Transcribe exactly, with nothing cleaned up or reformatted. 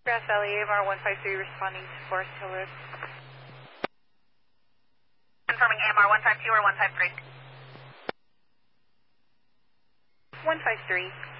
Grass Valley, A M R one five three responding to Forest Hill Road. Confirming A M R one five two or one five three? one five three.